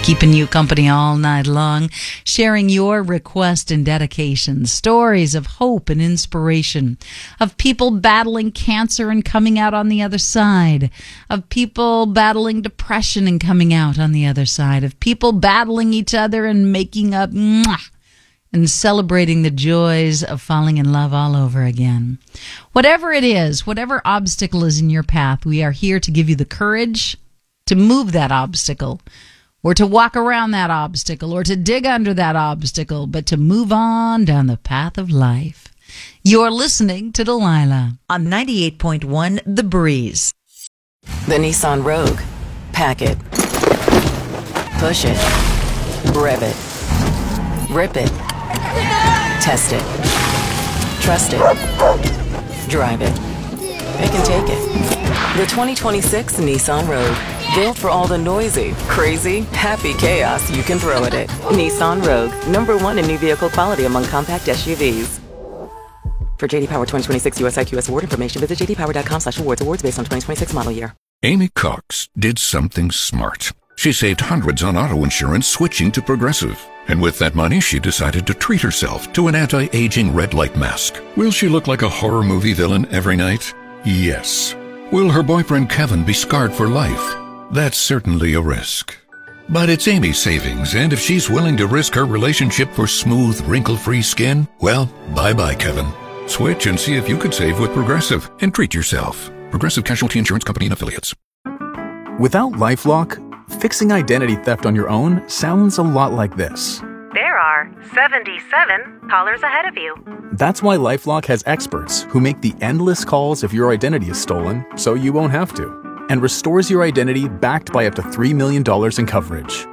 keeping you company all night long, sharing your requests and dedications, stories of hope and inspiration, of people battling cancer and coming out on the other side, of people battling depression and coming out on the other side, of people battling each other and making up and celebrating the joys of falling in love all over again. Whatever it is, whatever obstacle is in your path, we are here to give you the courage to move that obstacle, or to walk around that obstacle, or to dig under that obstacle, but to move on down the path of life. You're listening to Delilah on 98.1 The Breeze. The Nissan Rogue. Pack it. Push it. Rev it. Rip it. Test it. Trust it. Drive it. It can take it. The 2026 Nissan Rogue. Built for all the noisy, crazy, happy chaos you can throw at it. Nissan Rogue. #1 in new vehicle quality among compact SUVs. For JD Power 2026 US IQS award information, visit jdpower.com/awards. Awards based on 2026 model year. Amy Cox did something smart. She saved hundreds on auto insurance switching to Progressive. And with that money, she decided to treat herself to an anti-aging red light mask. Will she look like a horror movie villain every night? Yes. Will her boyfriend Kevin be scarred for life? That's certainly a risk. But it's Amy's savings, and if she's willing to risk her relationship for smooth, wrinkle-free skin, well, bye-bye, Kevin. Switch and see if you could save with Progressive and treat yourself. Progressive Casualty Insurance Company and Affiliates. Without LifeLock, fixing identity theft on your own sounds a lot like this. There are 77 callers ahead of you. That's why LifeLock has experts who make the endless calls if your identity is stolen, so you won't have to, and restores your identity backed by up to $3 million in coverage.